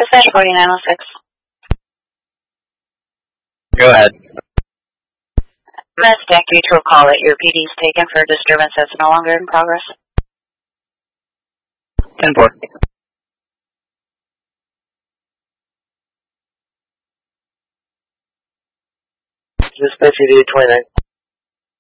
Dispatch 4906. Go ahead. Miss Deck you to a call that your PD is taken for a disturbance that's no longer in progress. 10-4. Dispatch 8829.